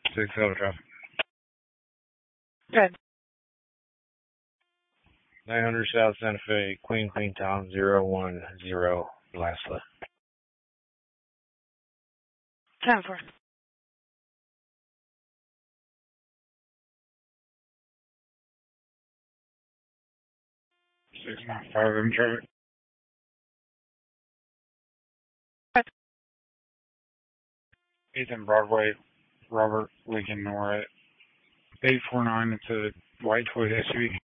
6 Delta traffic. Good. 900 South Santa Fe, Queentown 010, last left. 10-4. 695 in traffic. Good. 8th and Broadway, Robert Lincoln Norwood. 849, it's a white Toyota SUV.